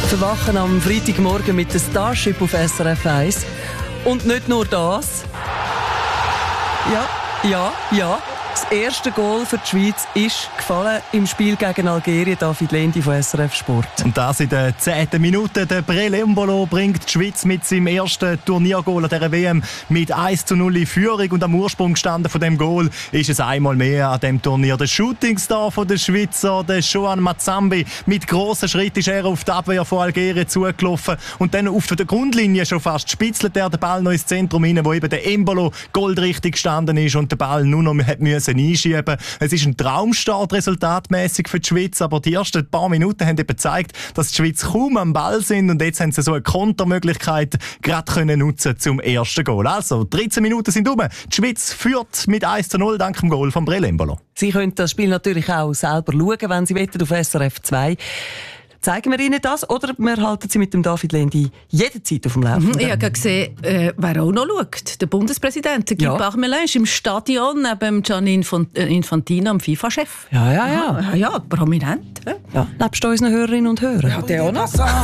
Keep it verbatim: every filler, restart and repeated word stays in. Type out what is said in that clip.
Verwachen am Freitagmorgen mit der Starship auf S R F eins. Und nicht nur das. Ja, ja, ja. Das erste Goal für die Schweiz ist gefallen im Spiel gegen Algerien. David Lendi von S R F Sport. Und das in der zehnten Minute. Der Breel Embolo bringt die Schweiz mit seinem ersten Turniergoal an dieser W M mit eins zu null in Führung. Und am Ursprung gestanden von dem Goal ist es einmal mehr an dem Turnier. Der Shootingstar von der Schweizer, der Joan Mazambi. Mit grossen Schritten ist er auf die Abwehr von Algerien zugelaufen. Und dann auf der Grundlinie schon fast spitzelt er den Ball noch ins Zentrum hinein, wo eben der Embolo goldrichtig gestanden ist und den Ball nur noch hat müssen einschieben. Es ist ein Traumstart resultatmäßig für die Schweiz, aber die ersten paar Minuten haben eben gezeigt, dass die Schweiz kaum am Ball sind und jetzt haben sie so eine Kontermöglichkeit gerade können nutzen zum ersten Goal. Also, dreizehn Minuten sind um. Die Schweiz führt mit eins zu null dank dem Goal von Breel Embolo. Sie können das Spiel natürlich auch selber schauen, wenn Sie wollen, auf S R F zwei. Zeigen wir Ihnen das oder wir halten Sie mit dem David Lendi jederzeit auf dem Laufenden? Mhm, ich habe gesehen, äh, wer auch noch schaut. Der Bundespräsident, Guy Ja. Parmelin, ist im Stadion neben Gianni Infantino, dem FIFA-Chef. Ja, ja, ja. Ja, ja, prominent. Ja. ja. Nebst unseren Hörerinnen und Hörern. Der auch noch.